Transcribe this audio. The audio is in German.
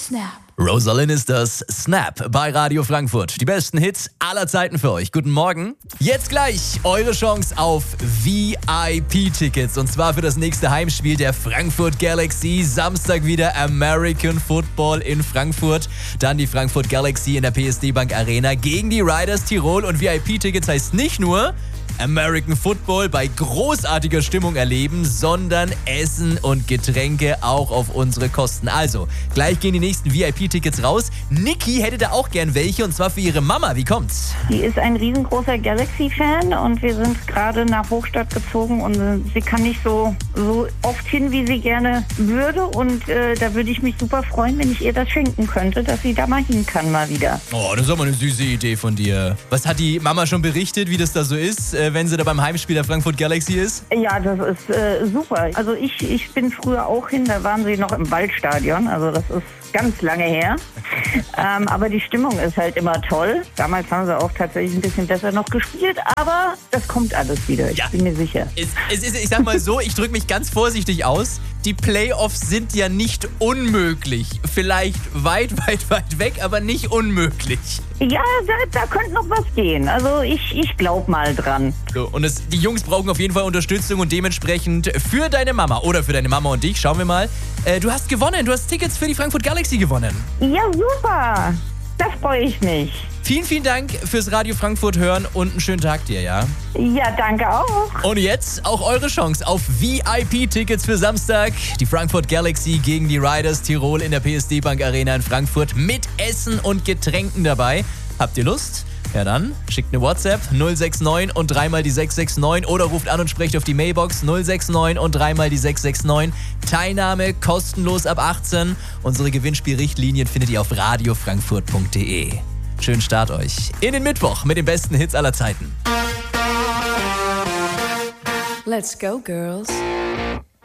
Snap. Rosalind ist das. Snap bei Radio Frankfurt. Die besten Hits aller Zeiten für euch. Guten Morgen. Jetzt gleich eure Chance auf VIP-Tickets. Und zwar für das nächste Heimspiel der Frankfurt Galaxy. Samstag wieder American Football in Frankfurt. Dann die Frankfurt Galaxy in der PSD Bank Arena gegen die Riders Tirol. Und VIP-Tickets heißt nicht nur American Football bei großartiger Stimmung erleben, sondern Essen und Getränke auch auf unsere Kosten. Also, gleich gehen die nächsten VIP-Tickets raus. Niki hätte da auch gern welche, und zwar für ihre Mama. Wie kommt's? Die ist ein riesengroßer Galaxy-Fan und wir sind gerade nach Hochstadt gezogen und sie kann nicht so oft hin, wie sie gerne würde, und da würde ich mich super freuen, wenn ich ihr das schenken könnte, dass sie da mal hin kann mal wieder. Oh, das ist aber eine süße Idee von dir. Was hat die Mama schon berichtet, wie das da so ist, wenn sie da beim Heimspiel der Frankfurt Galaxy ist? Ja, das ist super. Also ich bin früher auch hin, da waren sie noch im Waldstadion, also das ist ganz lange her. Aber die Stimmung ist halt immer toll. Damals haben sie auch tatsächlich ein bisschen besser noch gespielt, aber das kommt alles wieder, ich bin mir sicher. Ich sag mal so, ich drücke mich ganz vorsichtig aus. Die Playoffs sind ja nicht unmöglich. Vielleicht weit weg, aber nicht unmöglich. Ja, da könnte noch was gehen. Also ich glaube mal dran. So, und die Jungs brauchen auf jeden Fall Unterstützung, und dementsprechend für deine Mama oder für deine Mama und dich, schauen wir mal. Du hast gewonnen, du hast Tickets für die Frankfurt Galaxy gewonnen. Ja, super. Da freue ich mich. Vielen Dank fürs Radio Frankfurt hören und einen schönen Tag dir, ja? Ja, danke auch. Und jetzt auch eure Chance auf VIP-Tickets für Samstag. Die Frankfurt Galaxy gegen die Riders Tirol in der PSD Bank Arena in Frankfurt mit Essen und Getränken dabei. Habt ihr Lust? Ja dann, schickt eine WhatsApp 069 und dreimal die 669 oder ruft an und sprecht auf die Mailbox 069 und dreimal die 669. Teilnahme kostenlos ab 18. Unsere Gewinnspielrichtlinien findet ihr auf radiofrankfurt.de. Schönen Start euch in den Mittwoch mit den besten Hits aller Zeiten. Let's go, girls.